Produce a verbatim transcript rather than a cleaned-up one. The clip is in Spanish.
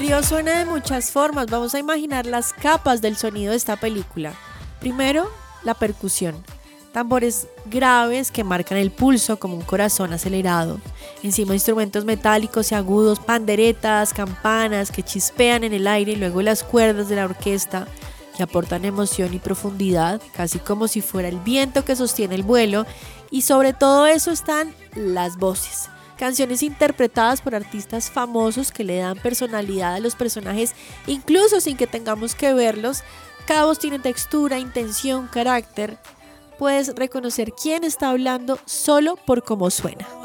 río suena de muchas formas. Vamos a imaginar las capas del sonido de esta película. Primero, la percusión. Tambores graves que marcan el pulso como un corazón acelerado. Encima instrumentos metálicos y agudos, panderetas, campanas que chispean en el aire y luego las cuerdas de la orquesta que aportan emoción y profundidad, casi como si fuera el viento que sostiene el vuelo. Y sobre todo eso están las voces. Canciones interpretadas por artistas famosos que le dan personalidad a los personajes, incluso sin que tengamos que verlos. Cada voz tiene textura, intención, carácter. Puedes reconocer quién está hablando solo por cómo suena.